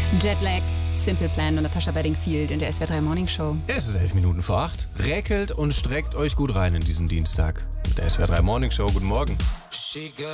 Jetlag, Simple Plan und Natasha Bedingfield in der SWR 3 Morning Show. Es ist 11:11. Räkelt und streckt euch gut rein in diesen Dienstag. Mit der SWR 3 Morning Show. Guten Morgen.